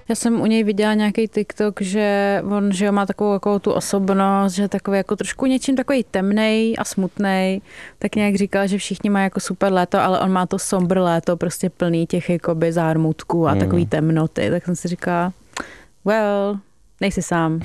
Já jsem u něj viděla nějaký TikTok, že on, že má takovou tu osobnost, že takový jako trošku něčím takový temnej a smutnej, tak nějak říkal, že všichni mají jako super léto, ale on má to sombr léto, prostě plný těch jakoby zármutků a takový temnoty, tak jsem si říkala, well, nejsi sám.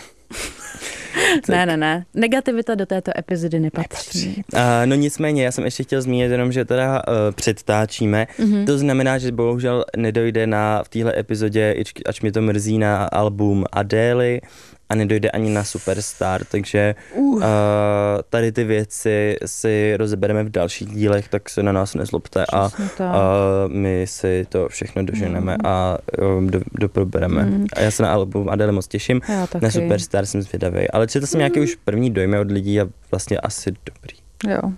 Ne. Negativita do této epizody nepatří. No nicméně, já jsem ještě chtěl zmínit jenom, že teda předtáčíme. To znamená, že bohužel nedojde v téhle epizodě, ač mě to mrzí, na album Adély a nedojde ani na Superstar, takže tady ty věci si rozebereme v dalších dílech, tak se na nás nezlobte a my si to všechno doženeme a doprobereme. A já se na album Adély moc těším, na Superstar jsem zvědavý, ale četl jsem nějaké už první dojmy od lidí a vlastně asi dobrý. Jo.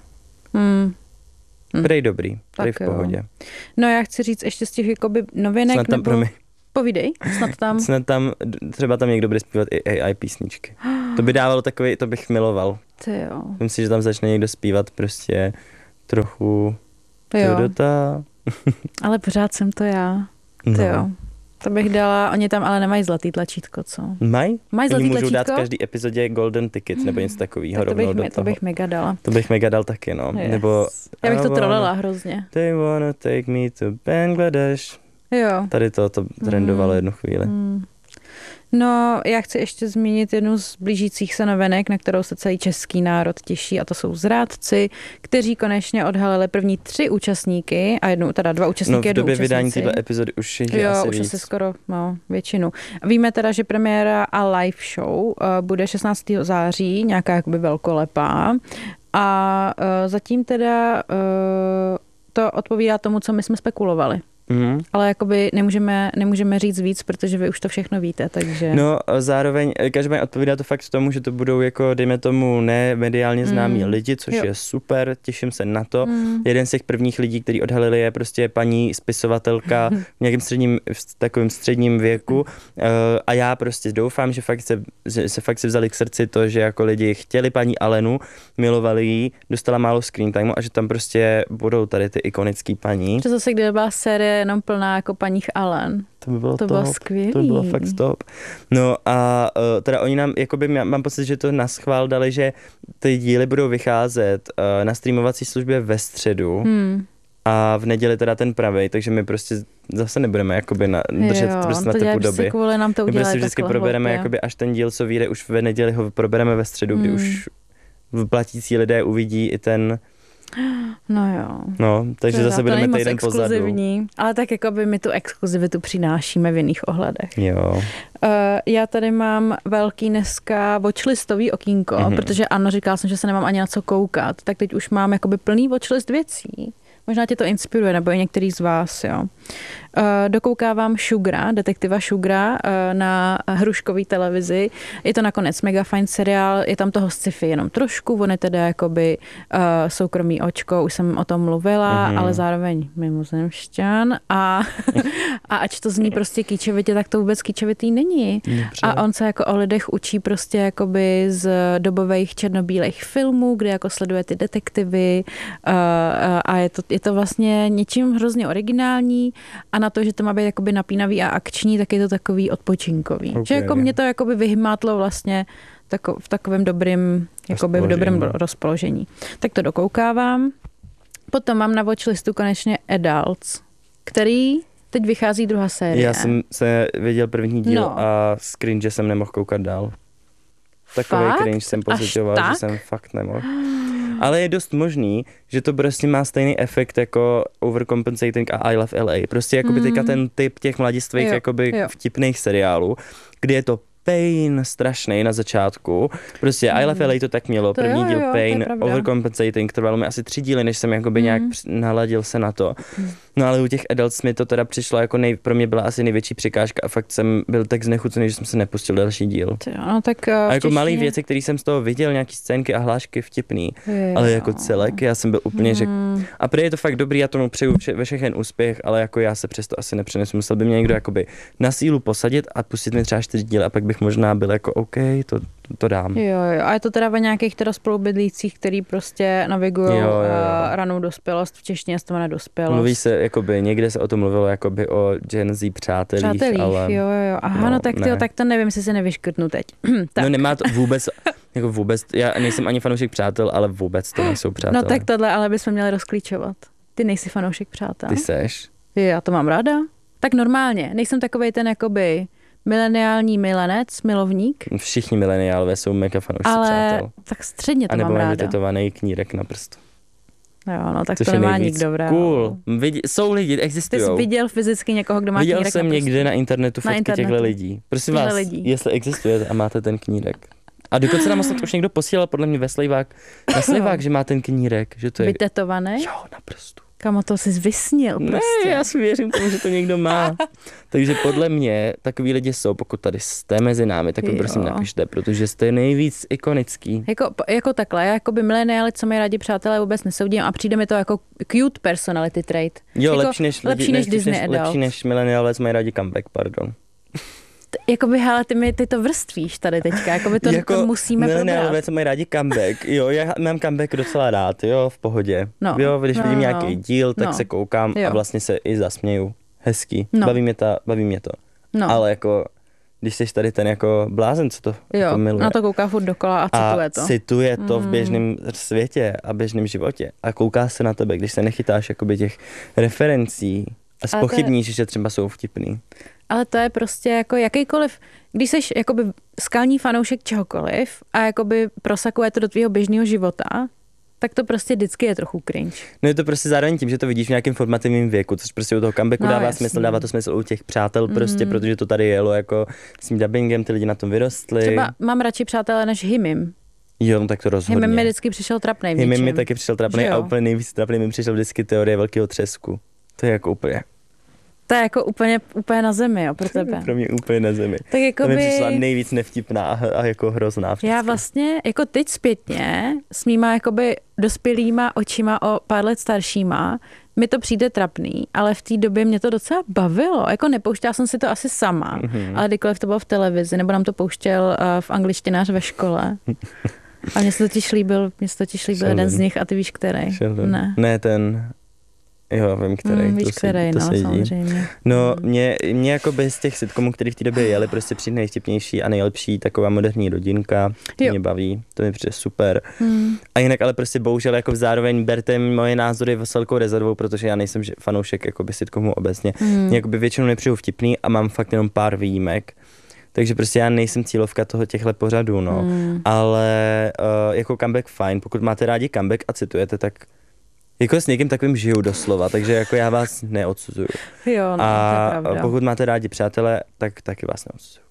Prej dobrý, prej v pohodě. No já chci říct ještě z těch jakoby novinek, povídej, snad tam třeba tam někdo bude zpívat i AI písničky. To by dávalo takový, to bych miloval. Ty jo. Myslím si, že tam začne někdo zpívat prostě trochu Todota. Ale pořád jsem to já. Ty jo. To bych dala, oni tam ale nemají zlatý tlačítko, co? Mají zlatý můžou tlačítko? dát v každý epizodě Golden Ticket nebo něco takového. To bych mega dala. To bych mega dal taky, no. Yes. Nebo já bych to trolala hrozně. They wanna take me to Bangladesh. Jo. Tady to trendovalo jednu chvíli. No, já chci ještě zmínit jednu z blížících se novinek, na kterou se celý český národ těší, a to jsou Zrádci, kteří konečně odhalili první 3 účastníky a dva účastníky. No, v době vydání téhle epizody už je asi už víc. asi skoro většinu. Víme teda, že premiéra a live show bude 16. září, nějaká jakoby velkolepá. A zatím teda to odpovídá tomu, co my jsme spekulovali. Ale jakoby nemůžeme říct víc, protože vy už to všechno víte, takže... No, zároveň, každopádně odpovídá to fakt tomu, že to budou jako, dejme tomu, ne mediálně známí lidi, což je super, těším se na to. Jeden z těch prvních lidí, který odhalili, je prostě paní spisovatelka v nějakém takovém středním věku a já prostě doufám, že se fakt si vzali k srdci to, že jako lidi chtěli paní Alenu, milovali ji, dostala málo screen timeu a že tam prostě budou tady ty ikonický paní. To zase, kde byla série jenom plná jako paních Alen. To bylo skvělý. To bylo fakt top. No a teda oni nám, jakoby mám pocit, že to naschvál dali, že ty díly budou vycházet na streamovací službě ve středu a v neděli teda ten pravej, takže my prostě zase nebudeme jakoby držet prostě na typu doby. Kvůli nám to udělají my si vždycky probereme, jakoby až ten díl, co vyjde už ve neděli, ho probereme ve středu, kdy už platící lidé uvidí i ten. No jo. No, takže zase budeme týden pozadu. Ale tak jako by my tu exkluzivitu přinášíme v jiných ohledech. Jo. Já tady mám velký dneska watchlistový okýnko, protože ano, říkala jsem, že se nemám ani na co koukat, tak teď už mám jakoby plný watchlist věcí. Možná tě to inspiruje, nebo i některý z vás, jo. Dokoukávám detektiva Sugara na hruškový televizi. Je to nakonec mega fajn seriál, je tam toho sci-fi jenom trošku, on je teda jakoby soukromý očko, už jsem o tom mluvila, ale zároveň mimozemšťan a ač to zní prostě kýčevitě, tak to vůbec kýčevitý není. Dobře. A on se jako o lidech učí prostě jakoby z dobových černobílých filmů, kde jako sleduje ty detektivy a je to vlastně něčím hrozně originální a na to, že to má být jakoby napínavý a akční, tak je to takový odpočinkový. Okay. Že jako mě to jakoby vyhmátlo vlastně v takovém dobrým, jakoby v dobrém rozpoložení. Tak to dokoukávám. Potom mám na watchlistu konečně Adults, který teď vychází druhá série. Já jsem se viděl první díl a z cringe jsem nemohl koukat dál. Takový cringe jsem pocitoval, že jsem fakt nemohl. Ale je dost možný, že to prostě má stejný efekt jako Overcompensating a I Love LA. Prostě jakoby teďka ten typ těch mladistvých jakoby vtipných seriálů, kdy je to pain strašnej na začátku. Prostě I Love LA to tak mělo. První díl pain, Overcompensating, trvalo mi asi 3 díly, než jsem jakoby nějak naladil se na to. No ale u těch Adults mi to teda přišlo jako pro mě byla asi největší překážka a fakt jsem byl tak znechucený, že jsem se nepustil další díl. A jako malý věci, které jsem z toho viděl, nějaký scénky a hlášky vtipný, ale jako celek, já jsem byl úplně a prý je to fakt dobrý, já tomu přeju ve všechen úspěch, ale jako já se přesto asi nepřenesu. Musel by mě někdo jakoby na sílu posadit a pustit mi třeba 4 díly a pak bych možná byl jako OK, to to dám. Jo, a je to teda ve nějakých teda spolubydlících, který prostě navigují ranou dospělost, v češtině se to jmenuje dospělost. Mluví se, jakoby, někde se o tom mluvilo jakoby o Gen Z přátelích, ale... jo. Aha, no tak tyjo, tak to nevím, jestli se nevyškrtnu teď. No nemá to vůbec, jako vůbec, já nejsem ani fanoušek přátel, ale vůbec to nejsou přátelé. No tak tohle ale bychom měli rozklíčovat. Ty nejsi fanoušek přátel. Ty seš? Já to mám ráda. Tak normálně, nejsem takovej ten jakoby mileniální milenec, milovník. Všichni mileniálové jsou mega fanoušci přátel. Ale tak středně to mám ráda. A nebo mají vytetovaný knírek na prstu. Jo, no tak což to nemá nikdo v reálu. Cool. Jsou lidi, existují. Ty jsi viděl fyzicky někoho, kdo má knírek na prstu? Viděl jsem někde na internetu fotky těchto lidí. Prosím vás, jestli existujete a máte ten knírek. A dokonce nám už někdo posílal podle mě na Slivák, že má ten knírek. Že to je... Vytetovaný? Jo, na prstu. Kamo, to jsi vysnil prostě. Ne, já si věřím tomu, že to někdo má. Takže podle mě takový lidi jsou, pokud tady jste mezi námi, tak mi prosím napište, protože jste nejvíc ikonický. Jako takhle, já jakoby mileniály, co mají rádi přátelé, vůbec nesoudím a přijde mi to jako cute personality trait. Jo, jako lepší než Disney adult. Lepší než mileniály, co mají rádi comeback, pardon. Jakoby, hele, ty to vrstvíš tady teďka, jakoby to jako musíme probrat. Mileniálové, co mají rádi comeback, jo, já mám comeback docela rád, jo, v pohodě. No, jo, když vidím nějaký díl, tak se koukám a vlastně se i zasměju. Hezký, baví mě to. No. Ale jako, když jsi tady ten jako blázen, co to jako miluje. Na to kouká furt dokola a cituje to. A cituje to v běžném světě a běžném životě. A kouká se na tebe, když se nechytáš jakoby těch referencí a zpochybníš, že třeba jsou vtipný. Ale to je prostě jako jakýkoliv, když jsi jakoby skalní fanoušek čehokoliv a jakoby prosakuje to do tvýho běžného života, tak to prostě vždycky je trochu cringe. No je to prostě zároveň tím, že to vidíš v nějakém formativním věku, což prostě u toho comebacku dává smysl, dává to smysl u těch přátel prostě, protože to tady jelo jako s tím dubbingem, ty lidi na tom vyrostli. Třeba mám radši přátelé než Himim. Jo, no tak to rozhodně. Himim mi vždycky přišel trapnej v něčem. Himim mi taky přišel trapnej a úplně nejvíc trapnej mi přišel vždycky teorie velkého třesku. To je jako úplně... To je jako úplně na zemi, jo, pro tebe. Pro mě úplně na zemi. Tak jako to mi přišla nejvíc nevtipná a jako hrozná. Já vlastně, jako teď zpětně, s mýma jakoby dospělýma očima o pár let staršíma, mi to přijde trapný, ale v té době mě to docela bavilo. Jako nepouštěla jsem si to asi sama, ale kdykoliv to bylo v televizi, nebo nám to pouštěl v angličtinář ve škole. A mně se totiž líbil jeden z nich a ty víš, který. Ne, ten... Jo, vím, který. Víš, který, no, samozřejmě. No, mě jako bez těch sitcomů, který v té době jeli, prostě přijde nejvtipnější a nejlepší taková moderní rodinka. Mě baví, to mi přijde super. A jinak ale prostě bohužel jako zároveň berte moje názory s velkou rezervou, protože já nejsem fanoušek jakoby sitcomů obecně. Mě jakoby většinou nepřijdu vtipný a mám fakt jenom pár výjimek. Takže prostě já nejsem cílovka těchto pořadů, no. Ale jako comeback fajn, pokud máte rádi comeback a citujete, tak jako s někým takovým žiju doslova, takže jako já vás neodsuzuju. Jo, no, a pokud máte rádi přátelé, tak taky vás neodsuzuju.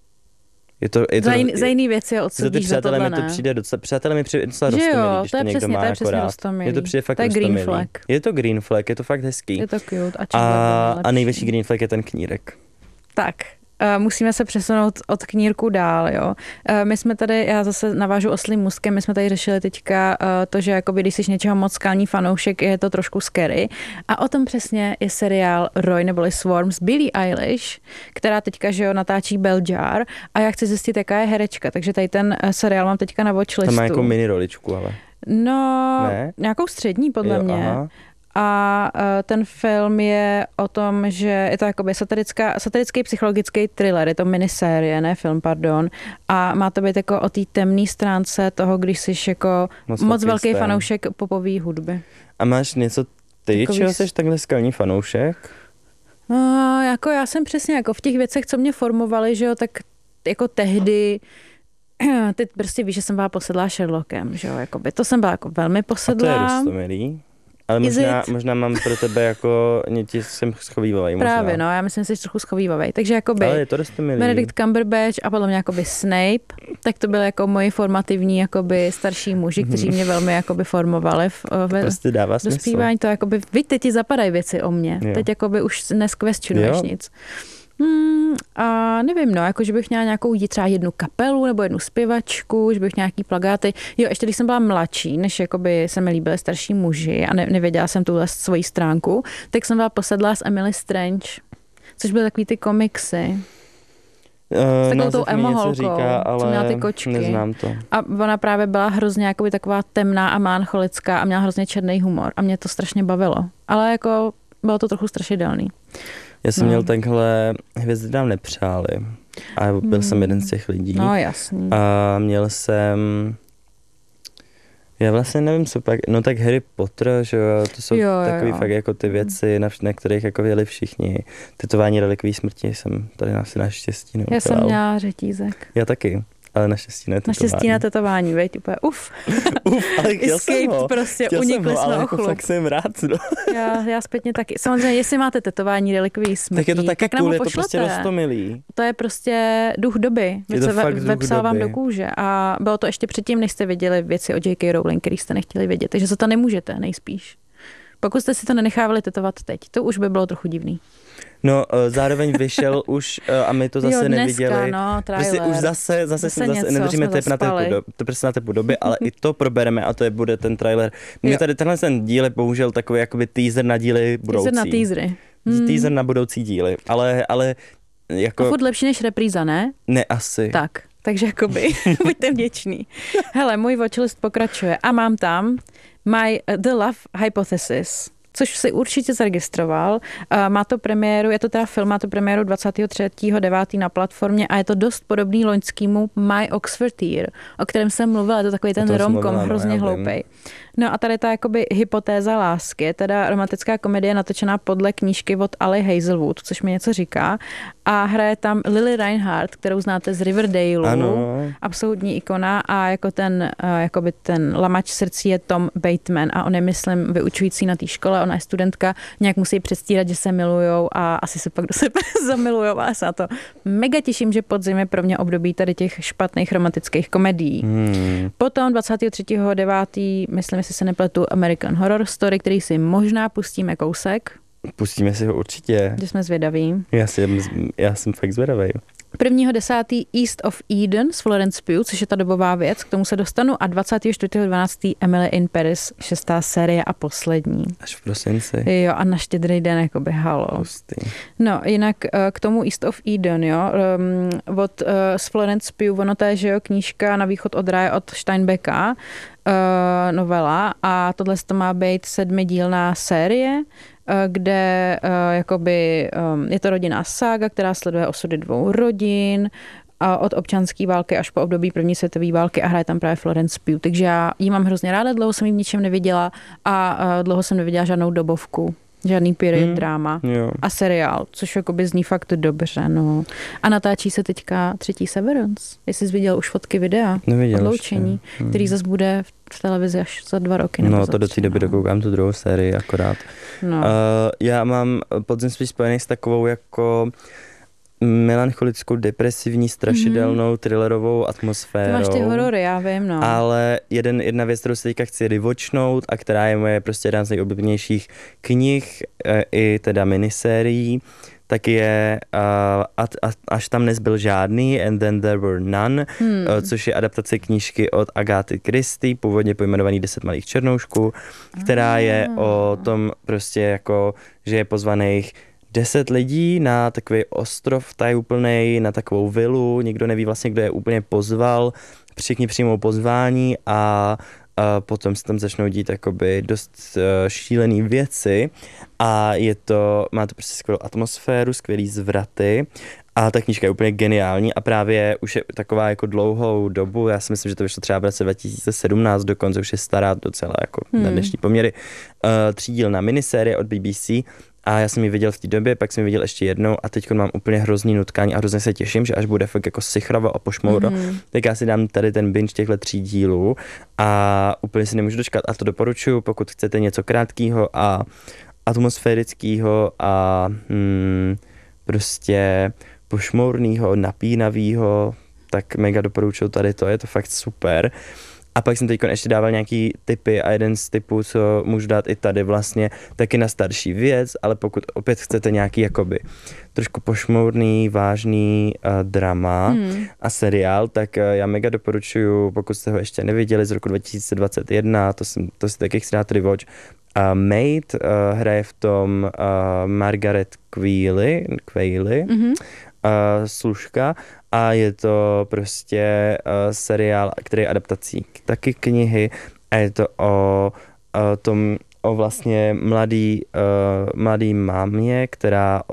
Za jiný věci je odsudíš, za tohle ne. Přátelé mi přijde docela roztomilý, když to někdo má jako rád. Je to přijde fakt roztomilý. Je to green flag, je to fakt hezký. Je to cute. A největší green flag je ten knírek. Tak. Musíme se přesunout od knírku dál, jo. My jsme tady, já zase navážu oslím můstkem, my jsme tady řešili teďka to, že jakoby, když jsi něčeho moc skalní fanoušek, je to trošku scary. A o tom přesně je seriál Roy neboli Swarm s Billie Eilish, která teďka, že jo, natáčí Bell Jar a já chci zjistit, jaká je herečka, takže tady ten seriál mám teďka na watchlistu. To má jako mini roličku, ale. No, nějakou střední podle mě. Aha. A ten film je o tom, že je to jakoby satirický psychologický thriller, je to minisérie, ne film, pardon. A má to být jako o té temné stránce toho, když jsi jako moc velký fanoušek popové hudby. A máš něco ty, čeho jsi takhle skalní fanoušek? No, jako já jsem přesně jako v těch věcech, co mě formovaly, že jo, tak jako tehdy ty prostě víš, že jsem byla posedlá Sherlockem, že jo, jakoby to jsem byla jako velmi posedlá. A to je roztomilý. Ale možná mám pro tebe jako jsem schovívavej. Právě, no, já myslím, že jsi trochu schovívavej. Takže jakoby ale je to dost milý. Benedict Cumberbatch a podle mě jakoby Snape, tak to byly jako moji formativní jakoby starší muži, kteří mě velmi jakoby formovali prostě dává smysl. Dospívání. To jakoby, teď ti zapadají věci o mě. Jo. Teď jakoby už nesquestionuješ nic. A nevím, no, jako že bych měla nějakou třeba jednu kapelu nebo jednu zpěvačku, že bych nějaký plakáty. Jo, ještě když jsem byla mladší, než jakoby se mi líbily starší muži a nevěděla jsem tuhle svoji stránku, tak jsem byla posedlá s Emily Strange, což byly takový ty komiksy. S takovou tou emo říká, ale co měla ty kočky. Neznám to. A ona právě byla hrozně jakoby taková temná a melancholická a měla hrozně černý humor a mě to strašně bavilo. Ale jako bylo to trochu strašidelný. Já jsem měl takhle, hvězdy nám nepřáli. A byl jsem jeden z těch lidí. No jasný. A měl jsem, já vlastně nevím, co pak, no tak Harry Potter, že jo, to jsou takový fakt jako ty věci, na kterých jako věli všichni. Tetování relikví smrti jsem tady asi naštěstí neudělal. Já jsem měla řetízek. Já taky. Ale naštěstí ne tetování. Naštěstí na tetování, veď, úplně ale chtěl jsem ho. Prostě unikli jsme ale jako fakt jsem rád, no. Já zpětně taky. Samozřejmě, jestli máte tetování relikví smrti, tak je to taky cool, je to pošlete. prostě roztomilý. To je prostě duch doby. Vepsal vám do kůže a bylo to ještě předtím, než jste viděli věci o J.K. Rowling, který jste nechtěli vědět, takže za to nemůžete, nejspíš. Pokud jste si to nenechávali tetovat teď, to už by bylo trochu divný. No, zároveň vyšel už a my to zase neviděli. No, prostě už zase nedržíme tep na tepu doby, ale i to probereme a to bude ten trailer. Mě tady tenhle ten díl je bohužel takový jakoby teaser na díly budoucí. Teaser na teasery. Teaser na budoucí díly, ale jako... A furt lepší než repríza, ne? Ne, asi. Tak, takže jakoby, buďte vděční. Hele, můj watchlist pokračuje a mám tam The Love Hypothesis, což si určitě zaregistroval. Má to premiéru, je to teda film, má to premiéru 23.9. na platformě a je to dost podobný loňskému My Oxford Year, o kterém jsem mluvila, je to takový ten rom-com, hrozně hloupej. No a tady ta jakoby hypotéza lásky, je teda romantická komedie natočená podle knížky od Ali Hazelwood, což mi něco říká. A hraje tam Lily Reinhardt, kterou znáte z Riverdaleu, absolutní ikona a jako ten lamač srdcí je Tom Bateman a on je, myslím, vyučující na té škole, ona je studentka, nějak musí předstírat, že se milujou a asi se pak do sebe zamilujou a se na to mega těším, že podzim je pro mě období tady těch špatných romantických komedií. Potom 23.9. myslím, jestli se nepletu, American Horror Story, který si možná pustíme kousek. Pustíme si ho určitě. Že jsme zvědaví. Já jsem fakt zvědavý. 1.10. East of Eden s Florence Pugh, což je ta dobová věc, k tomu se dostanu, a 24.12. Emily in Paris, 6. série a poslední. Až v prosinci. Jo, a na Štědrý den jakoby halo. Pustý. No, jinak k tomu East of Eden, jo, s Florence Pugh, ono to je, že jo, knížka Na východ od ráje od Steinbecka, novela, a tohle to má být 7dílná série, kde jakoby je to rodinná sága, která sleduje osudy 2 rodin od občanské války až po období první světové války a hraje tam právě Florence Pugh. Takže já ji mám hrozně ráda, dlouho jsem ji v ničem neviděla a dlouho jsem neviděla žádnou dobovku. Žádný period drama a seriál, což jakoby zní fakt dobře, no. A natáčí se teďka 3. Severance. Jestli jsi viděl už fotky videa odloučení, který zase bude v televizi až za 2 roky. No to do té doby dokoukám tu druhou sérii akorát. No. Já mám podzim spíš spojený s takovou jako melancholickou, depresivní, strašidelnou, thrillerovou atmosférou. Ty máš ty horory, já vím, no. Ale jedna věc, kterou se teďka chci rewatchnout a která je moje prostě jedna z nejoblíbenějších knih i teda minisérií, tak je Až tam nezbyl žádný, And Then There Were None, což je adaptace knížky od Agáty Christie, původně pojmenovaný 10 malých černoušků, která je o tom prostě jako, že je pozvaných 10 lidí na takový ostrov tajuplnej, na takovou vilu, nikdo neví vlastně, kdo je úplně pozval, všichni přijmou pozvání a potom se tam začnou dít jakoby dost šílený věci a má to prostě skvělou atmosféru, skvělý zvraty a ta knížka je úplně geniální a právě už je taková jako dlouhou dobu, já si myslím, že to vyšlo třeba v roce 2017, dokonce už je stará docela jako na dnešní poměry, 3dílná minisérie od BBC. A já jsem ji viděl v té době, pak jsem ji viděl ještě jednou a teď mám úplně hrozný nutkání a hrozně se těším, že až bude fakt jako sichravo a pošmouro, tak já si dám tady ten binge těchto 3 dílů a úplně si nemůžu dočkat a to doporučuji, pokud chcete něco krátkého a atmosférického a prostě pošmourného, napínavého, tak mega doporučuji tady to, je to fakt super. A pak jsem teď ještě dával nějaký tipy a jeden z tipů, co můžu dát i tady vlastně, taky na starší věc, ale pokud opět chcete nějaký jakoby trošku pošmourný, vážný drama a seriál, tak já mega doporučuju, pokud jste ho ještě neviděli, z roku 2021, to si taky chci dát rewatch, Maid, hraje v tom Margaret Qualley, služka, a je to prostě seriál, který je adaptací taky knihy, a je to o vlastně mladý mámě, která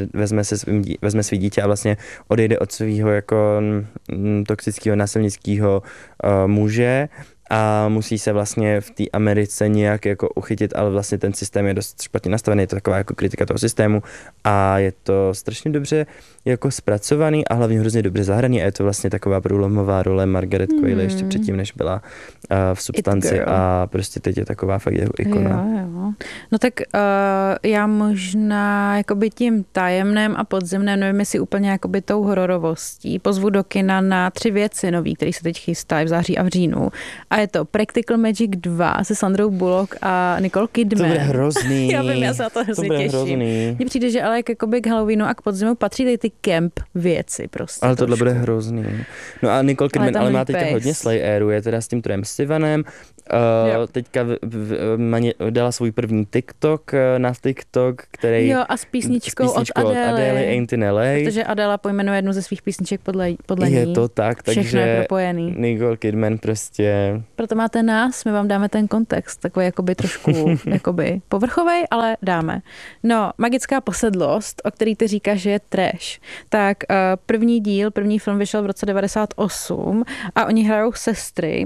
vezme svý dítě a vlastně odejde od svého jako toxického násilnického muže a musí se vlastně v té Americe nějak jako uchytit, ale vlastně ten systém je dost špatně nastavený, je to taková jako kritika toho systému a je to strašně dobře jako zpracovaný a hlavně hrozně dobře zahraný a je to vlastně taková průlomová role Margaret Qualley ještě předtím, než byla v Substanci a prostě teď je taková fakt jeho ikona. Jo. No tak já možná jakoby tím tajemném a podzemném, nevím jestli úplně jakoby tou hororovostí, pozvu do kina na 3 věci nový, který se teď chystají v září a v říjnu. A je to Practical Magic 2 se Sandrou Bullock a Nicole Kidman. To bude hrozný. Já vím, já se na to hrozně těším. Mně přijde, že ale jakoby k Halloweenu a k podzimu patří ty camp věci prostě. Ale tohle bude hrozný. No a Nicole Kidman ale má teďka hodně slay airu, je teda s tím Trojem Sivanem. Teďka dala svůj první TikTok na TikTok, který... Jo, a s písničkou od Adély. Ain't in LA. Protože Adéla pojmenuje jednu ze svých písniček podle ní. Je to tak, takže všechno je propojený. Nicole Kidman prostě... Proto máte nás, my vám dáme ten kontext, takový jakoby trošku jakoby povrchovej, ale dáme. No, Magická posedlost, o který ty říkáš, že je trash. Tak první film vyšel v roce 98 a oni hrajou sestry,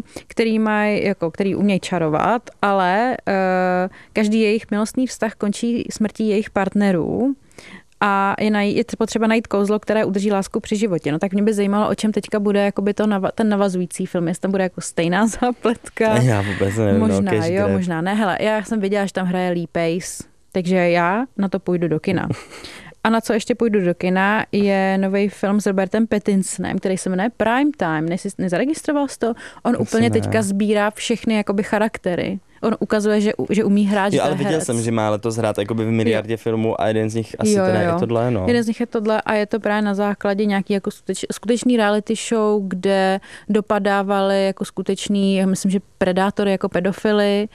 který umějí čarovat, ale každý jejich milostný vztah končí smrtí jejich partnerů a je potřeba najít kouzlo, které udrží lásku při životě. No tak mě by zajímalo, o čem teďka bude jakoby ten navazující film, jestli tam bude jako stejná zápletka. Já vůbec nevím. Možná ne. Hele, já jsem viděla, že tam hraje Lee Pace, takže já na to půjdu do kina. A na co ještě půjdu do kina, je nový film s Robertem Pattinsonem, který se jmenuje Prime Time. Nezaregistroval jsi to? On úplně teďka sbírá všechny jakoby charaktery. On ukazuje, že umí hrát, že ale viděl jsem, že má letos hrát jakoby v miliardě filmů a jeden z nich asi je tohle, no. Jeden z nich je tohle a je to právě na základě nějaký jako skutečný reality show, kde dopadávali jako skutečný, myslím, že predátory jako pedofily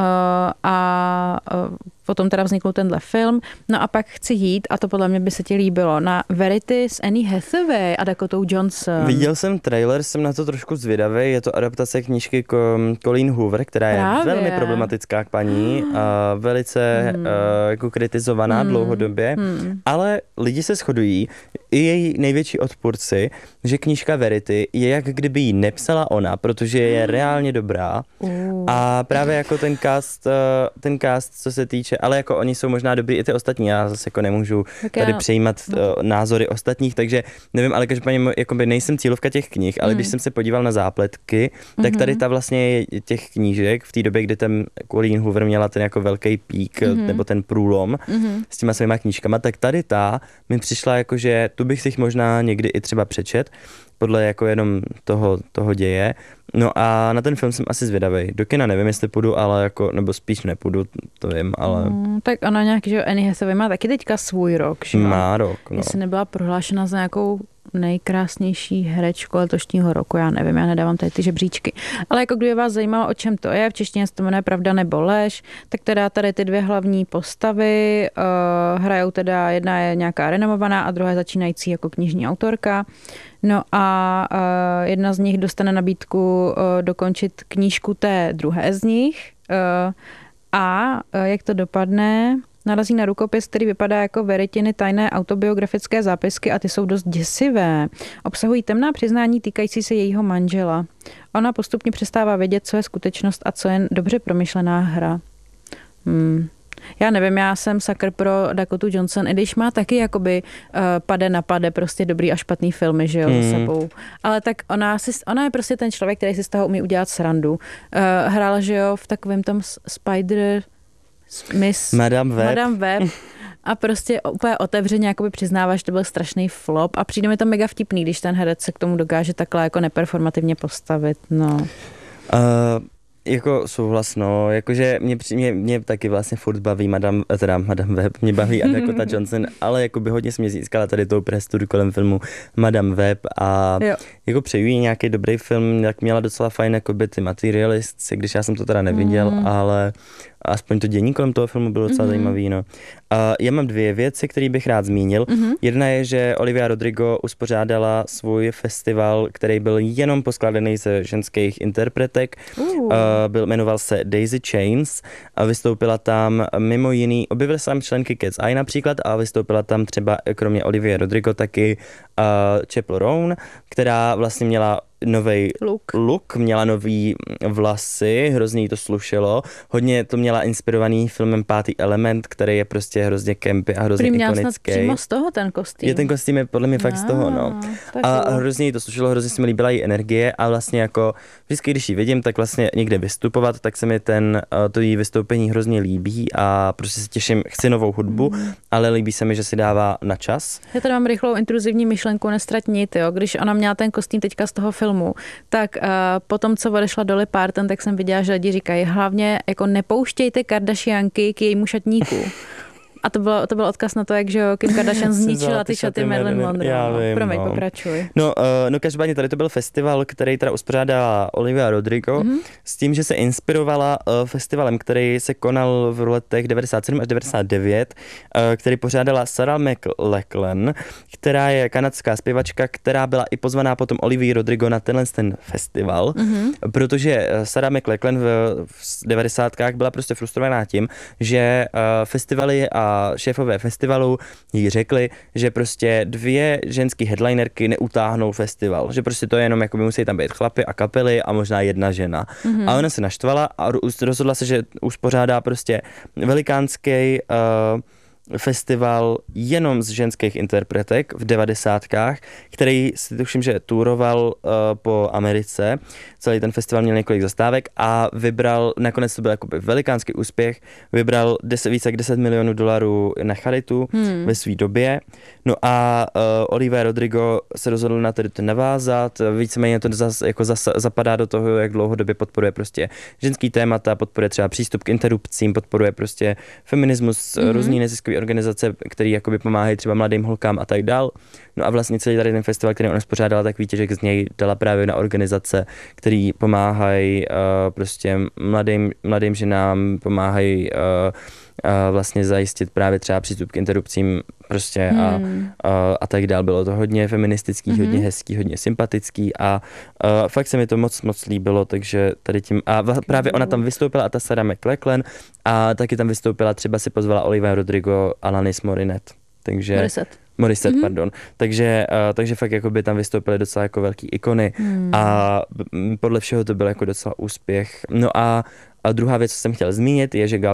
a potom teda vznikl tenhle film. No a pak chci jít, a to podle mě by se ti líbilo, na Verity s Annie Hathaway a Dakotou Johnson. Viděl jsem trailer, jsem na to trošku zvědavý, je to adaptace knížky Colleen Hoover, která je velmi problematická k paní, velice jako kritizovaná dlouhodobě, ale lidi se shodují, i její největší odpůrci, že knížka Verity je jak kdyby ji nepsala ona, protože je reálně dobrá a právě jako ten cast, co se týče, ale jako oni jsou možná dobrý i ty ostatní, já zase jako nemůžu tady přejímat názory ostatních, takže nevím, ale každopádně jakoby nejsem cílovka těch knih, ale když jsem se podíval na zápletky, tak tady ta vlastně je těch knížek v té době, kdy ten Colleen Hoover měla ten jako velký pík, nebo ten průlom s těma svýma knížkama, tak tady ta mi přišla jako, že tu bych si možná někdy i třeba přečet, podle jako jenom toho děje. No a na ten film jsem asi zvědavej. Do kina nevím, jestli půjdu, ale jako, nebo spíš nepůjdu, to vím, ale... tak ona nějaký, že Annie Hathaway má taky teďka svůj rok, že? Má rok, no. Jestli nebyla prohlášena za nějakou nejkrásnější herečku letošního roku, já nevím, já nedávám tady ty žebříčky. Ale jako kdyby vás zajímalo, o čem to je, v češtině se to jmenuje Pravda nebo lež, tak teda tady ty 2 hlavní postavy hrajou teda, jedna je nějaká renomovaná a druhá je začínající jako knižní autorka. No a jedna z nich dostane nabídku dokončit knížku té druhé z nich a jak to dopadne, narazí na rukopis, který vypadá jako Veritiny tajné autobiografické zápisky a ty jsou dost děsivé. Obsahují temná přiznání týkající se jejího manžela. Ona postupně přestává vědět, co je skutečnost a co je dobře promyšlená hra. Já nevím, já jsem sakr pro Dakotu Johnson, i když má taky jakoby pade na pade prostě dobrý a špatný filmy, že jo, za sebou. Ale tak ona je prostě ten člověk, který si z toho umí udělat srandu. Hrála, že jo, v takovém tom Madame Web a prostě úplně otevřeně jakoby přiznává, že to byl strašný flop a přijde mi to mega vtipný, když ten herec se k tomu dokáže takhle jako neperformativně postavit, no. Jako souhlasno, jakože mě taky vlastně furt baví Madame Web, mě baví Dakota Johnson, ale jako by hodně se mě získala tady tou presturu kolem filmu Madame Web a jako přeju jí nějaký dobrý film, jak měla docela fajn jako by ty Materialists, když já jsem to teda neviděl, ale aspoň to dění kolem toho filmu bylo docela zajímavý, no. Já mám 2 věci, které bych rád zmínil. Jedna je, že Olivia Rodrigo uspořádala svůj festival, který byl jenom poskládaný ze ženských interpretek. Jmenoval se Daisy Chains a vystoupila tam mimo jiný, objevily se tam členky Cat's Eye například a vystoupila tam třeba kromě Olivia Rodrigo taky Chappell Roan, která vlastně měla nový look, měla nový vlasy, hrozně jí to slušelo. Hodně to měla inspirovaný filmem Pátý element, který je prostě hrozně campy a hrozně ikonický. Snad přímo z toho ten kostým. Je ten kostým je podle mě fakt z toho, no. A hrozně jí to slušelo, hrozně se mi líbila její energie a vlastně jako vždycky, když ji vidím, tak vlastně někde vystupovat, tak se mi to její vystoupení hrozně líbí a prostě se těším, chci novou hudbu, ale líbí se mi, že si dává na čas. Já tady mám rychlou intruzivní myšlenku, nestrať nit, jo. Když ona měla ten kostým teďka z toho filmu, tak potom, co odešla Dolly Parton, tak jsem viděla, že lidi říkají, hlavně jako nepouštějte Kardashianky k jejímu šatníku. A to byl odkaz na to, jak že Kim Kardashian zničila ty šaty Marilyn Monroe. Promiň, pokračuj. No každopádně tady to byl festival, který teda uspořádala Olivia Rodrigo, s tím, že se inspirovala festivalem, který se konal v letech 97 až 99, který pořádala Sarah McLachlan, která je kanadská zpěvačka, která byla i pozvaná potom Olivia Rodrigo na ten festival, protože Sarah McLachlan v 90kách byla prostě frustrovaná tím, že festivaly a šéfové festivalu jí řekli, že prostě 2 ženský headlinerky neutáhnou festival, že prostě to je jenom, jako by musí tam být chlapy a kapely a možná 1 žena. A ona se naštvala a rozhodla se, že uspořádá prostě velikánský festival jenom z ženských interpretek v 90kách, který si tuším, že touroval po Americe. Celý ten festival měl několik zastávek a vybral, nakonec to byl jakoby velikánský úspěch, vybral více jak $10 milionů na charitu ve své době. No a Olivia Rodrigo se rozhodl na to navázat, víceméně to zapadá do toho, jak dlouhodobě podporuje prostě ženský témata, podporuje třeba přístup k interrupcím, podporuje prostě feminismus, různý neziskový organizace, které jakoby pomáhají třeba mladým holkám a tak dál. No a vlastně celý tady ten festival, který ona spořádala, tak výtěžek z něj dala právě na organizace, které pomáhají prostě mladým ženám, pomáhají vlastně zajistit právě třeba přístup k interrupcím prostě a tak dál. Bylo to hodně feministický, hodně hezký, hodně sympatický a fakt se mi to moc líbilo, takže tady tím a právě ona tam vystoupila a ta Sarah McLachlan a taky tam vystoupila, třeba si pozvala Olivia Rodrigo, Alanis Morissette. Takže Morissette, pardon. Takže fakt jako by tam vystoupily docela jako velký ikony a podle všeho to byl jako docela úspěch. No a druhá věc, co jsem chtěl zmínit, je, že Gal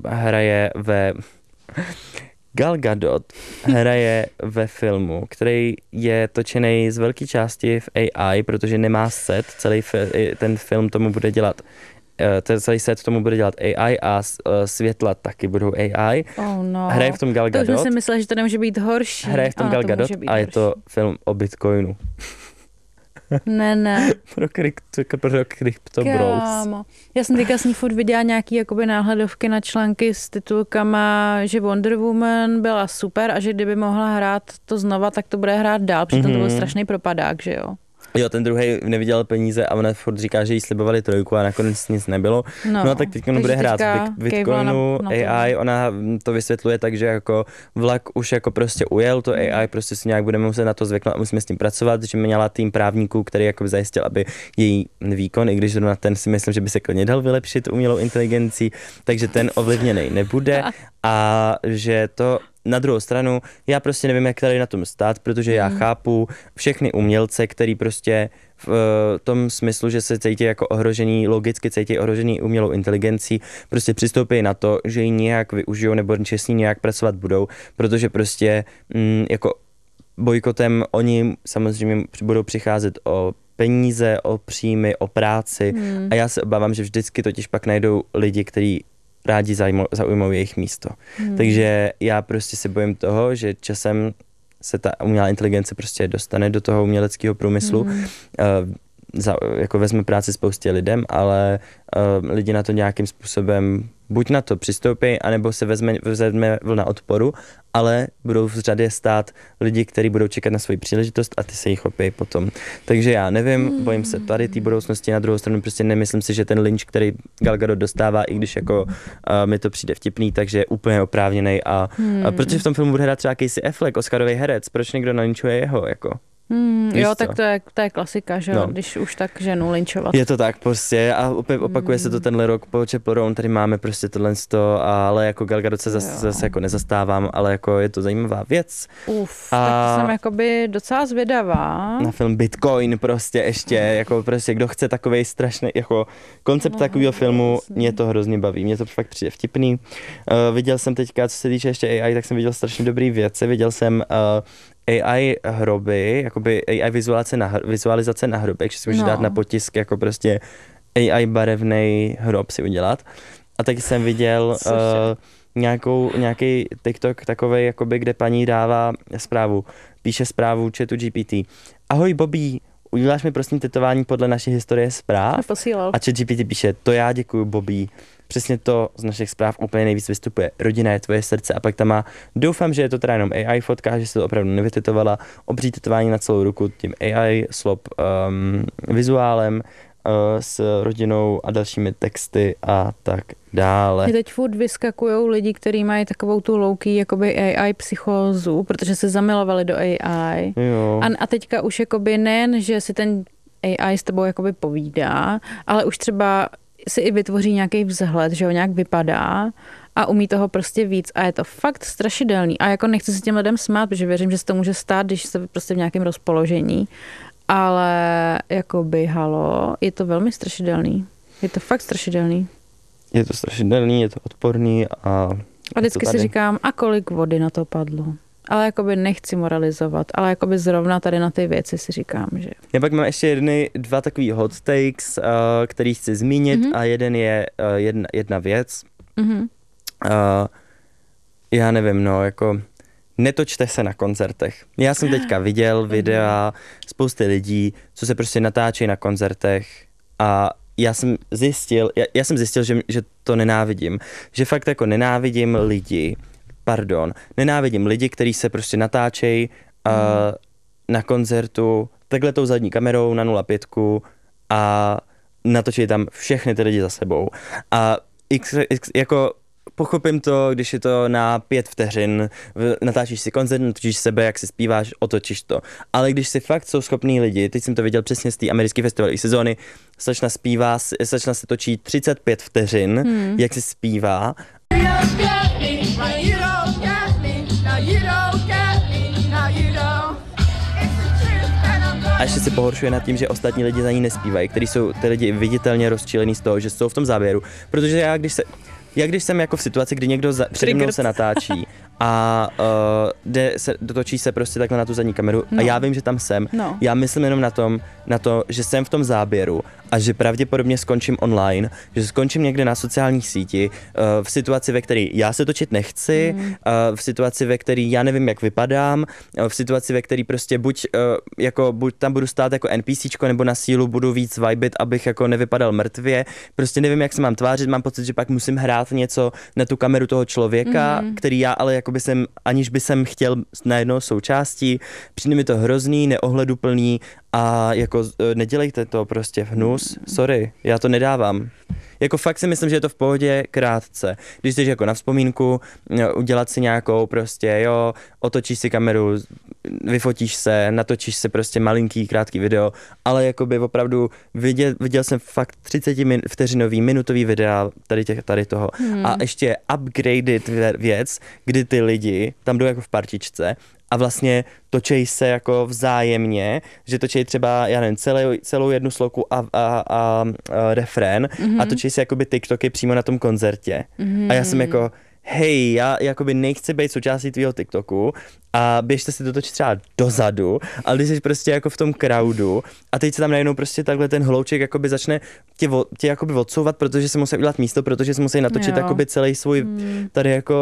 Gadot hraje ve filmu, který je točený z velké části v AI, protože nemá set, ten film tomu bude dělat celý set tomu bude dělat AI a světla taky budou AI. Oh no. Hraje v tom Gal Gadot. To už jsem myslela, že to nemůže být horší. Hraje v tom Gal Gadot a je to film o Bitcoinu. Ne. Pro CryptoBros. Já jsem teďka s ní furt viděla nějaký jakoby náhledovky na články s titulkama, že Wonder Woman byla super a že kdyby mohla hrát to znova, tak to bude hrát dál. Přitom to byl strašný propadák, že jo. Jo, ten druhý neviděl peníze a ona furt říká, že jí slibovali 3 a nakonec nic nebylo. No a tak teď bude hrát v Bitcoinu AI, ona to vysvětluje tak, že jako vlak už jako prostě ujel, to AI prostě si nějak budeme muset na to zvyknout a musíme s tím pracovat, že měla tým právníků, který jako zajistil, aby její výkon, i když na ten si myslím, že by se klidně dal vylepšit umělou inteligencí, takže ten ovlivněný nebude a že to na druhou stranu, já prostě nevím, jak tady na tom stát, protože já chápu všechny umělce, který prostě v tom smyslu, že se cítí jako ohrožený, logicky cítí ohrožený umělou inteligencí, prostě přistoupí na to, že ji nějak využijou nebo že s ní nějak pracovat budou, protože prostě jako bojkotem oni samozřejmě budou přicházet o peníze, o příjmy, o práci a já se obávám, že vždycky totiž pak najdou lidi, kteří rádi zaujmou jejich místo. Takže já prostě se bojím toho, že časem se ta umělá inteligence prostě dostane do toho uměleckého průmyslu. jako vezme práci spoustě lidem, ale lidi na to nějakým způsobem buď na to přistoupí, anebo se vezme vlna odporu, ale budou v řadě stát lidi, kteří budou čekat na svoji příležitost a ty se jich chopí potom. Takže já nevím, bojím se tady té budoucnosti, na druhou stranu prostě nemyslím si, že ten lynč, který Gal Gadot dostává, i když jako mi to přijde vtipný, takže je úplně oprávněnej a protože v tom filmu bude hrát třeba Casey Affleck, Oscarový herec, proč někdo nalynčuje jeho, jako? Jo, tak to je klasika, že jo, když už tak ženu lynčovat. Je to tak prostě a opět opakuje se to tenhle rok po Chappell Roan, tady máme prostě tohle ale jako Gal Gadot se zase jako nezastávám, ale jako je to zajímavá věc. Tak jsem jakoby docela zvědavá. Na film Bitcoin prostě ještě, jako prostě kdo chce takovej strašný, jako koncept takového filmu, mě to hrozně baví, mě to fakt přijde vtipný. Viděl jsem teďka, co se týče ještě AI, tak jsem viděl strašně dobrý věci, viděl jsem AI hroby, jakoby AI vizualizace na hrobech, že si můžeš dát na potisk jako prostě AI barevný hrob si udělat. A taky jsem viděl nějaký TikTok takovej, jakoby, kde paní dává zprávu, píše zprávu chatu GPT. Ahoj Bobby, uděláš mi prosím tetování podle naší historie zpráv? A chat GPT píše, to já děkuju Bobby. Přesně to z našich zpráv úplně nejvíc vystupuje. Rodina je tvoje srdce a pak tam má, doufám, že je to teda jenom AI fotka, že se to opravdu nevytetovala, obří tetování na celou ruku tím AI slop vizuálem s rodinou a dalšími texty a tak dále. Mě teď furt vyskakujou lidi, kteří mají takovou tu low-key jakoby AI psychózu, protože se zamilovali do AI. Jo. A teďka už jakoby nejen, že si ten AI s tebou jakoby povídá, ale už třeba si i vytvoří nějaký vzhled, že ho nějak vypadá a umí toho prostě víc a je to fakt strašidelný. A jako nechci se těm lidem smát, protože věřím, že se to může stát, když se prostě v nějakém rozpoložení, ale jakoby halo, je to velmi strašidelný. Je to fakt strašidelný. Je to strašidelný, je to odporný a vždycky si říkám, a kolik vody na to padlo. Ale jakoby nechci moralizovat, ale jakoby zrovna tady na ty věci si říkám, že... Já pak mám ještě dva takový hot takes, který chci zmínit a jeden je jedna věc. Já nevím, jako netočte se na koncertech. Já jsem teďka viděl videa spousty lidí, co se prostě natáčejí na koncertech a já jsem zjistil, že to nenávidím. Že fakt jako nenávidím lidi, kteří se prostě natáčejí na koncertu takhle tou zadní kamerou na 0,5 a natočí tam všechny ty lidi za sebou. A jako pochopím to, když je to na 5 vteřin, natáčíš si koncert, natočíš sebe, jak si zpíváš, otočíš to. Ale když si fakt jsou schopní lidi, teď jsem to viděl přesně z té americké festivalové sezóny, slečna se točí 35 vteřin, jak si zpívá. A ještě si pohoršuje nad tím, že ostatní lidi za ní nespívají, který jsou ty lidi viditelně rozčilení z toho, že jsou v tom záběru. Protože já když jsem jako v situaci, kdy někdo přede mnou se natáčí a dotočí se prostě takhle na tu zadní kameru a já vím, že tam jsem, já myslím jenom na to, že jsem v tom záběru a že pravděpodobně skončím online, že skončím někde na sociálních síti, v situaci, ve které já se točit nechci, v situaci, ve které já nevím, jak vypadám, v situaci, ve které prostě buď tam budu stát jako NPCčko, nebo na sílu budu víc vibit, abych jako nevypadal mrtvě, prostě nevím, jak se mám tvářit, mám pocit, že pak musím hrát něco na tu kameru toho člověka, který já ale jakoby aniž by jsem chtěl najednou součástí, přijde mi to hrozný, neohleduplný a jako nedělejte to prostě hnus, sorry, já to nedávám. Jako fakt si myslím, že je to v pohodě krátce. Když jsi jako na vzpomínku, udělat si nějakou prostě, otočíš si kameru, vyfotíš se, natočíš se prostě malinký, krátký video, ale jakoby opravdu viděl jsem fakt 30 vteřinový, minutový videa tady toho. A ještě upgraded věc, kdy ty lidi tam jdou jako v partičce a vlastně točej se jako vzájemně, že točej třeba, já nevím, celou jednu sloku a refrén a točej se jakoby TikToky přímo na tom koncertě. A já jsem jako, hej, já jakoby nechci být součástí tvýho TikToku a běžte si to točit třeba dozadu, ale když jsi prostě jako v tom crowdu a teď se tam najednou prostě takhle ten hlouček jakoby začne tě jakoby odsouvat, protože si musí udělat místo, protože si musí natočit jakoby celý svůj tady jako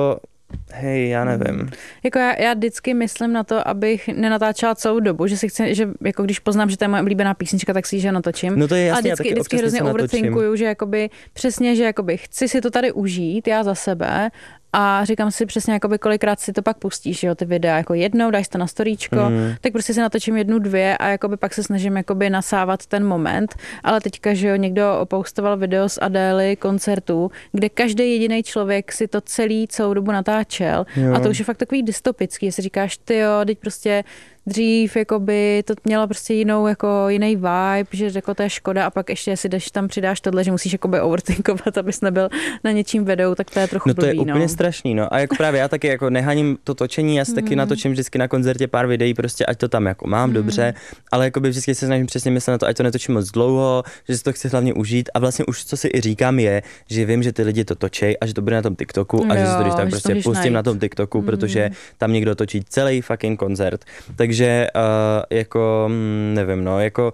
Hej, já nevím. Jako já vždycky myslím na to, abych nenatáčela celou dobu, že si chci, že jako když poznám, že to je moje oblíbená písnička, tak si ji natočím. No to je jasně, a vždycky hrozně overthinkuju, že jakoby přesně, že jakoby chci si to tady užít, já za sebe, a říkám si přesně, jakoby kolikrát si to pak pustíš, jo, ty videa, jako jednou, dáš to na storíčko, tak prostě si natočím 1, 2 a jakoby pak se snažím jakoby nasávat ten moment, ale teďka, že jo, někdo postoval video z Adély koncertů, kde každý jediný člověk si to celou dobu natáčel, a to už je fakt takový dystopický, jestli říkáš, tyjo, teď prostě dřív jakoby to mělo prostě jiný vibe, že jako to je škoda, a pak ještě jestli tam přidáš tohle, že musíš jakoby overthinkovat, abys nebyl na něčím vedou, tak to je trochu blbý, to je úplně strašný, no. A jako právě já taky jako nehaním to točení, já si taky natočím vždycky na koncertě pár videí, prostě ať to tam jako mám dobře, ale jakoby vždycky se snažím přesně myslet na to, ať to netočím moc dlouho, že si to chci hlavně užít, a vlastně už co si i říkám je, že vím, že ty lidi to točí a že to bude na tom TikToku a že si to když tak prostě pustím na tom TikToku, protože tam někdo točí celý fucking koncert. Takže jako nevím, no, jako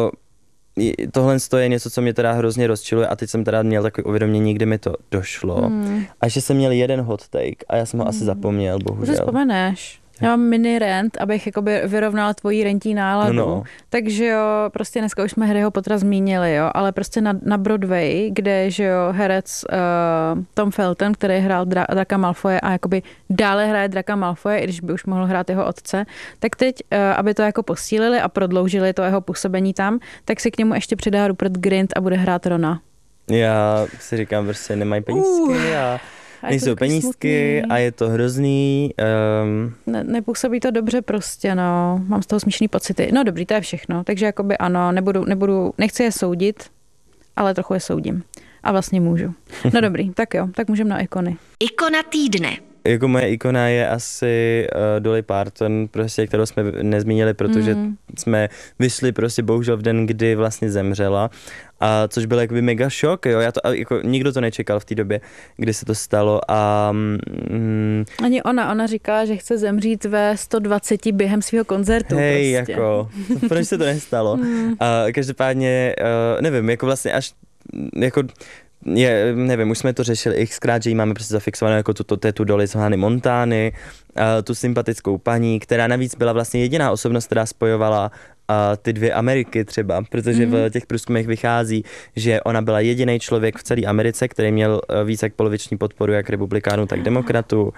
tohle je něco, co mě teda hrozně rozčiluje, a teď jsem teda měl takové uvědomění, kdy mi to došlo. A že jsem měl jeden hot take a já jsem ho asi zapomněl, bohužel. Už vzpomeneš. Já mám mini rent, abych jakoby vyrovnala tvoji rentí náladu. No. Takže jo, prostě dneska už jsme Harryho Pottera zmínili, jo, ale prostě na Broadway, kde, že jo, herec Tom Felton, který hrál Draka Malfoye a jakoby dále hraje Draka Malfoye, i když by už mohl hrát jeho otce, tak teď, aby to jako posílili a prodloužili to jeho působení tam, tak si k němu ještě přidá Rupert Grint a bude hrát Rona. Já si říkám, prostě nemají penízky a nejsou penízky a je to hrozný. Nepůsobí to dobře prostě, no. Mám z toho smíšný pocity. No dobrý, to je všechno. Takže jakoby ano, nechci je soudit, ale trochu je soudím. A vlastně můžu. No dobrý, tak jo, tak můžeme na ikony. Ikona týdne. Jako moje ikona je asi Dolly Parton, prostě, kterou jsme nezmínili, protože jsme vyšli prostě bohužel v den, kdy vlastně zemřela. A což byl jakoby mega šok, jo, jako nikdo to nečekal v té době, kdy se to stalo a... Ani ona říkala, že chce zemřít ve 120 během svého koncertu. Hej, prostě. Jako, proč se to nestalo? A každopádně, nevím, jako vlastně až, jako... nevím, už jsme to řešili xkrát, že jí máme prostě zafixovanou jako tu Dolly z Hannah Montany, tu sympatickou paní, která navíc byla vlastně jediná osobnost, která spojovala ty 2 Ameriky třeba, protože v těch průzkumech vychází, že ona byla jediný člověk v celé Americe, který měl víc jak poloviční podporu jak republikánů, tak demokratů.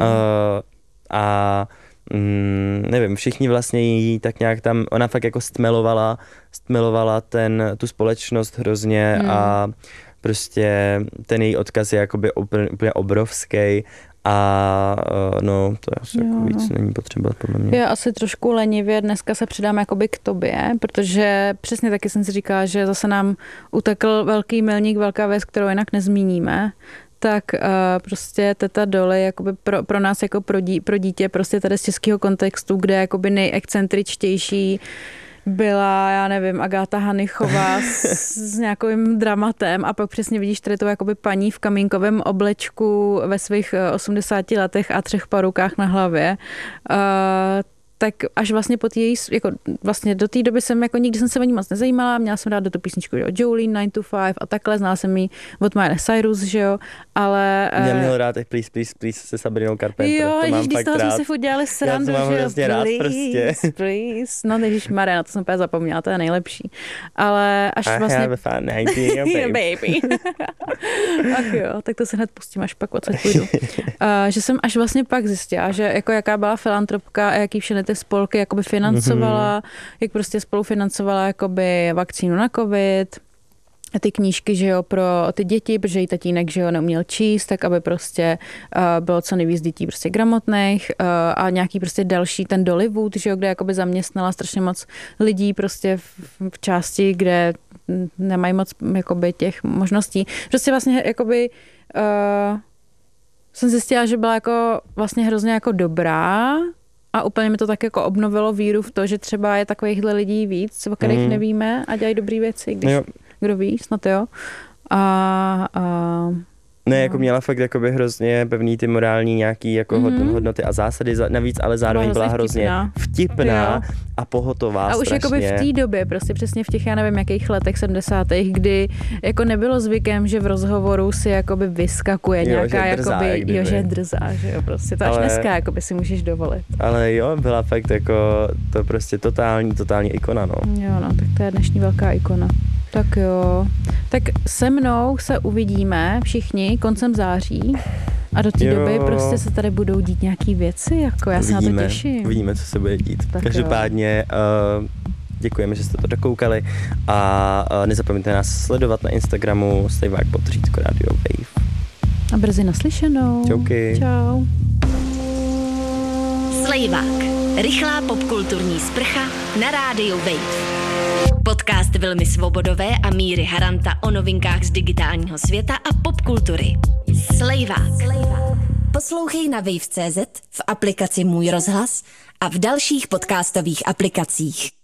Nevím, všichni vlastně jí tak nějak tam, ona fakt jako stmelovala tu společnost hrozně a prostě ten její odkaz je jakoby úplně obrovský a no, to asi jako víc není potřeba podle mě. Já asi trošku lenivě dneska se přidám jakoby k tobě, protože přesně taky jsem si říkala, že zase nám utekl velký milník, velká věc, kterou jinak nezmíníme, tak prostě teta Dolly jakoby pro nás jako pro dítě prostě tady z českého kontextu, kde jakoby nejexcentričtější byla, já nevím, Agáta Hanichová s nějakým dramatem a pak přesně vidíš tady to jakoby paní v kamínkovém oblečku ve svých 80 letech a 3 parukách na hlavě. Tak až vlastně po její, jako vlastně do té doby jsem jako nikdy jsem se o ní moc nezajímala, měla jsem rád do tu písničku, jo, Jolene 9 to 5 a takhle, znala jsem ji od Miley Cyrus, že jo, ale... Já měl rád Please, Please, Please se Sabrinou Carpenter, jo, to mám fakt rád. Jo, jsme si furt dělali srandu, že jo, please, please, no ježišmarja, na to jsem úplně zapomněla, to je nejlepší, ale až vlastně... I have a fun idea, baby. Ach jo, tak to se hned pustím, až pak odsaď půjdu. Že jsem až vlastně pak zjistila, že jako jaká byla filantropka a jaký všechny ty spolky jakoby financovala, jak prostě spolufinancovala jakoby vakcínu na covid, a ty knížky, že jo, pro ty děti, protože jí tatínek, že jo, neuměl číst, tak aby prostě bylo co nejvíc dětí prostě gramotných a nějaký prostě další ten Dollywood, že jo, kde jakoby zaměstnala strašně moc lidí prostě v části, kde nemají moc jakoby těch možností. Prostě vlastně jakoby jsem zjistila, že byla jako vlastně hrozně jako dobrá a úplně mi to tak jako obnovilo víru v to, že třeba je takovýchhle lidí víc, o kterých nevíme a dělají dobré věci, když kdo ví, snad jo. Ne, jako měla fakt jakoby hrozně pevný ty morální nějaký jako hodnoty a zásady, navíc ale zároveň byla hrozně vtipná a pohotová a už strašně. jakoby v té době, prostě přesně v těch, já nevím, jakých letech 70. kdy jako nebylo zvykem, že v rozhovoru si jakoby vyskakuje nějaká jakoby, že drzá, že jo, prostě to až dneska jakoby si můžeš dovolit. Ale jo, byla fakt jako to prostě totální ikona, no. Jo, no, tak to je dnešní velká ikona. Tak jo. Tak se mnou se uvidíme všichni koncem září a do té doby prostě se tady budou dít nějaký věci, jako já se na to těším. Uvidíme, co se bude dít. Tak každopádně děkujeme, že jste to dokoukali a nezapomeňte nás sledovat na Instagramu _Radio Wave. A brzy naslyšenou. Čauky. Čau. Slejvák. Rychlá popkulturní sprcha na rádiu Wave. Podcast Vilmy Svobodové a Míry Haranta o novinkách z digitálního světa a popkultury. Slejvák. Poslouchej na wave.cz, v aplikaci Můj rozhlas a v dalších podcastových aplikacích.